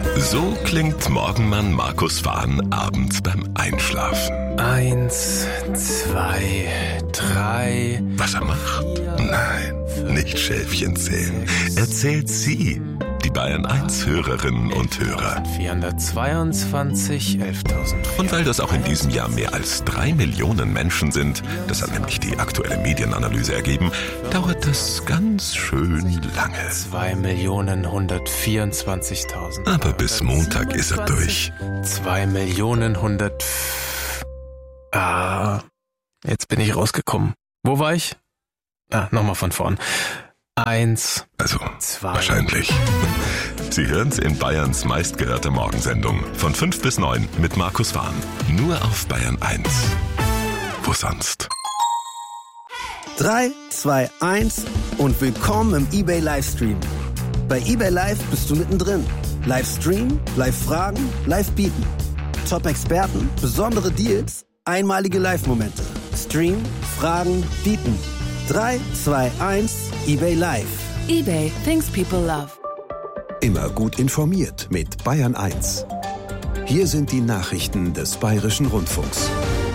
So klingt Morgenmann Markus Fahn abends beim Einschlafen. 1, 2, 3. Was er macht? Nein, nicht Schäfchen zählen. Er zählt sie, die Bayern 1 Hörerinnen und Hörer. 422, 11.000. Und weil das auch in diesem Jahr mehr als 3 Millionen Menschen sind, das hat nämlich die aktuelle Medienanalyse ergeben, dauert das ganz schön lange. 2.124.000. Aber bis Montag ist er durch. 2.100.000. Jetzt bin ich rausgekommen. Wo war ich? Nochmal von vorn. 1, also 2. Wahrscheinlich. Sie hören's in Bayerns meistgehörter Morgensendung von 5 bis 9 mit Markus Fahn. Nur auf Bayern 1. Wo sonst? 3, 2, 1 und willkommen im eBay Livestream. Bei eBay Live bist du mittendrin. Livestream, Live-Fragen, Live-Bieten. Top-Experten, besondere Deals, einmalige Live-Momente. Stream, Fragen, Bieten. 3, 2, 1, eBay Live. eBay, things people love. Immer gut informiert mit Bayern 1. Hier sind die Nachrichten des Bayerischen Rundfunks.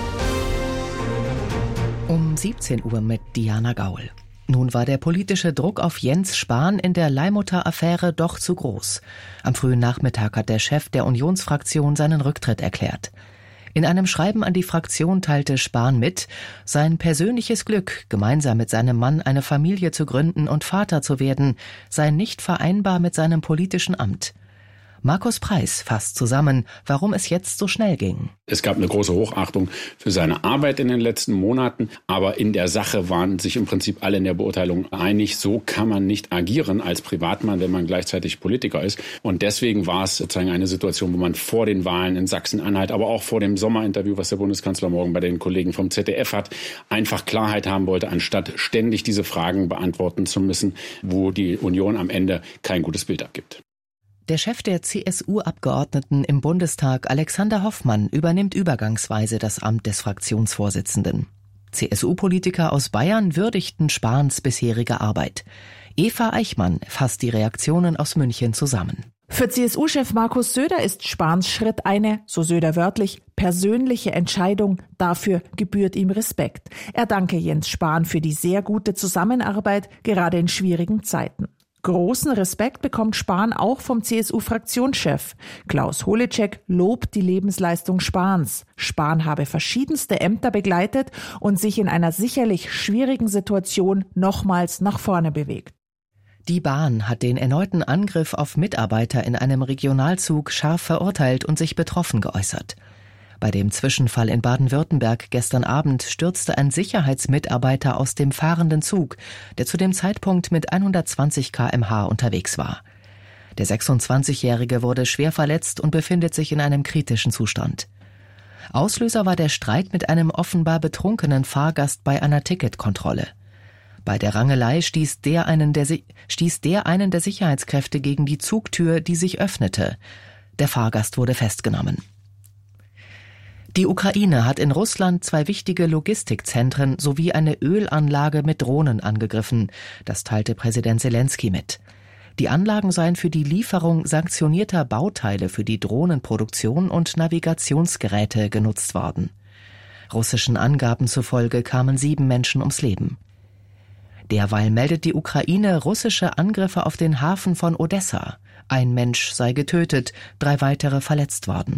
Um 17 Uhr mit Diana Gaul. Nun war der politische Druck auf Jens Spahn in der Leihmutter-Affäre doch zu groß. Am frühen Nachmittag hat der Chef der Unionsfraktion seinen Rücktritt erklärt. In einem Schreiben an die Fraktion teilte Spahn mit, sein persönliches Glück, gemeinsam mit seinem Mann eine Familie zu gründen und Vater zu werden, sei nicht vereinbar mit seinem politischen Amt. Markus Preis fasst zusammen, warum es jetzt so schnell ging. Es gab eine große Hochachtung für seine Arbeit in den letzten Monaten, aber in der Sache waren sich im Prinzip alle in der Beurteilung einig, so kann man nicht agieren als Privatmann, wenn man gleichzeitig Politiker ist. Und deswegen war es sozusagen eine Situation, wo man vor den Wahlen in Sachsen-Anhalt, aber auch vor dem Sommerinterview, was der Bundeskanzler morgen bei den Kollegen vom ZDF hat, einfach Klarheit haben wollte, anstatt ständig diese Fragen beantworten zu müssen, wo die Union am Ende kein gutes Bild abgibt. Der Chef der CSU-Abgeordneten im Bundestag, Alexander Hoffmann, übernimmt übergangsweise das Amt des Fraktionsvorsitzenden. CSU-Politiker aus Bayern würdigten Spahns bisherige Arbeit. Eva Eichmann fasst die Reaktionen aus München zusammen. Für CSU-Chef Markus Söder ist Spahns Schritt eine, so Söder wörtlich, persönliche Entscheidung. Dafür gebührt ihm Respekt. Er danke Jens Spahn für die sehr gute Zusammenarbeit, gerade in schwierigen Zeiten. Großen Respekt bekommt Spahn auch vom CSU-Fraktionschef. Klaus Holecek lobt die Lebensleistung Spahns. Spahn habe verschiedenste Ämter begleitet und sich in einer sicherlich schwierigen Situation nochmals nach vorne bewegt. Die Bahn hat den erneuten Angriff auf Mitarbeiter in einem Regionalzug scharf verurteilt und sich betroffen geäußert. Bei dem Zwischenfall in Baden-Württemberg gestern Abend stürzte ein Sicherheitsmitarbeiter aus dem fahrenden Zug, der zu dem Zeitpunkt mit 120 km/h unterwegs war. Der 26-Jährige wurde schwer verletzt und befindet sich in einem kritischen Zustand. Auslöser war der Streit mit einem offenbar betrunkenen Fahrgast bei einer Ticketkontrolle. Bei der Rangelei stieß der einen der Sicherheitskräfte gegen die Zugtür, die sich öffnete. Der Fahrgast wurde festgenommen. Die Ukraine hat in Russland 2 wichtige Logistikzentren sowie eine Ölanlage mit Drohnen angegriffen. Das teilte Präsident Selenskyj mit. Die Anlagen seien für die Lieferung sanktionierter Bauteile für die Drohnenproduktion und Navigationsgeräte genutzt worden. Russischen Angaben zufolge kamen 7 Menschen ums Leben. Derweil meldet die Ukraine russische Angriffe auf den Hafen von Odessa. Ein Mensch sei getötet, 3 weitere verletzt worden.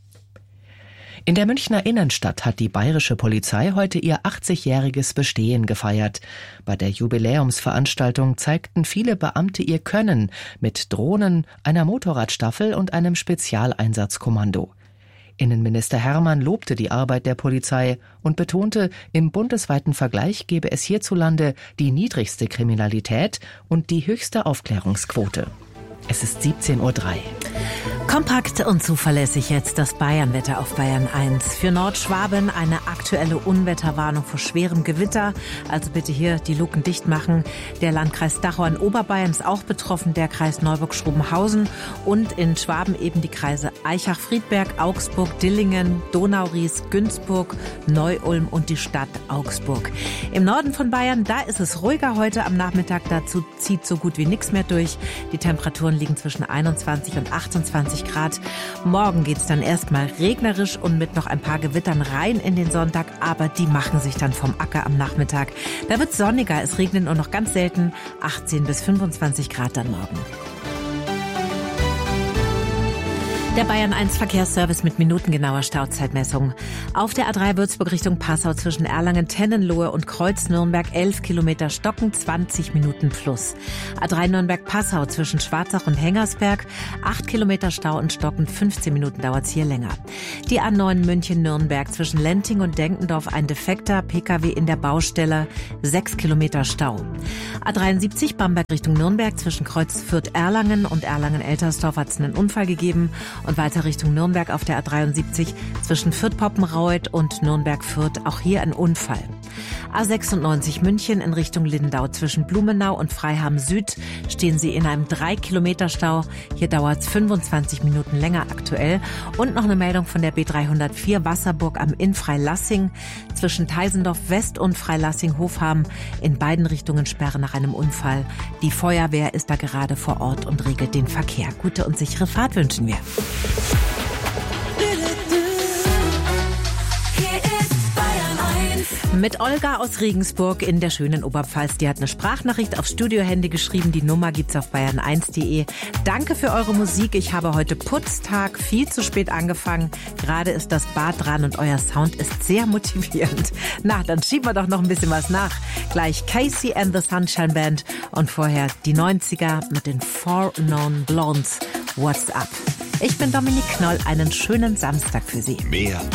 In der Münchner Innenstadt hat die bayerische Polizei heute ihr 80-jähriges Bestehen gefeiert. Bei der Jubiläumsveranstaltung zeigten viele Beamte ihr Können mit Drohnen, einer Motorradstaffel und einem Spezialeinsatzkommando. Innenminister Hermann lobte die Arbeit der Polizei und betonte, im bundesweiten Vergleich gebe es hierzulande die niedrigste Kriminalität und die höchste Aufklärungsquote. Es ist 17:03 Uhr. Kompakt und zuverlässig jetzt das Bayernwetter auf Bayern 1. Für Nordschwaben eine aktuelle Unwetterwarnung vor schwerem Gewitter. Also bitte hier die Luken dicht machen. Der Landkreis Dachau in Oberbayern ist auch betroffen, der Kreis Neuburg-Schrobenhausen und in Schwaben eben die Kreise Aichach-Friedberg, Augsburg, Dillingen, Donauries, Günzburg, Neu-Ulm und die Stadt Augsburg. Im Norden von Bayern, da ist es ruhiger heute am Nachmittag. Dazu zieht so gut wie nichts mehr durch. Die Temperaturen liegen zwischen 21 und 28 25 Grad. Morgen geht's dann erstmal regnerisch und mit noch ein paar Gewittern rein in den Sonntag, aber die machen sich dann vom Acker am Nachmittag. Da wird's sonniger, es regnet nur noch ganz selten, 18 bis 25 Grad dann morgen. Der Bayern 1 Verkehrsservice mit minutengenauer Stauzeitmessung. Auf der A3 Würzburg Richtung Passau zwischen Erlangen, Tennenlohe und Kreuz Nürnberg 11 Kilometer Stocken, 20 Minuten plus. A3 Nürnberg-Passau zwischen Schwarzach und Hengersberg 8 Kilometer Stau und Stocken, 15 Minuten dauert's hier länger. Die A9 München-Nürnberg zwischen Lenting und Denkendorf ein defekter PKW in der Baustelle, 6 Kilometer Stau. A73 Bamberg Richtung Nürnberg zwischen Kreuz Fürth-Erlangen und Erlangen-Eltersdorf hat's einen Unfall gegeben. Und weiter Richtung Nürnberg auf der A73 zwischen Fürth-Poppenreuth und Nürnberg-Fürth, auch hier ein Unfall. A96 München in Richtung Lindau zwischen Blumenau und Freiham Süd stehen Sie in einem 3-Kilometer-Stau. Hier dauert es 25 Minuten länger aktuell. Und noch eine Meldung von der B304 Wasserburg am Inn Freilassing zwischen Teisendorf West und Freilassing-Hofham. In beiden Richtungen Sperre nach einem Unfall. Die Feuerwehr ist da gerade vor Ort und regelt den Verkehr. Gute und sichere Fahrt wünschen wir. Mit Olga aus Regensburg in der schönen Oberpfalz. Die hat eine Sprachnachricht auf Studiohandy geschrieben. Die Nummer gibt's auf bayern1.de. Danke für eure Musik. Ich habe heute Putztag, viel zu spät angefangen. Gerade ist das Bad dran und euer Sound ist sehr motivierend. Na, dann schieben wir doch noch ein bisschen was nach. Gleich Casey and the Sunshine Band und vorher die 90er mit den Four Non Blondes. What's up? Ich bin Dominik Knoll. Einen schönen Samstag für Sie. Mehr